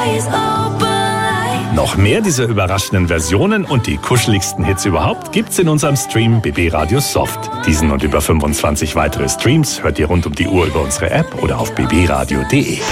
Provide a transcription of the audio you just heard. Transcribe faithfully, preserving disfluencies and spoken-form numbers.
eyes open wide. Noch mehr dieser überraschenden Versionen und die kuscheligsten Hits überhaupt gibt's in unserem Stream B B Radio Soft. Diesen und über fünfundzwanzig weitere Streams hört ihr rund um die Uhr über unsere App oder auf b b radio punkt d e.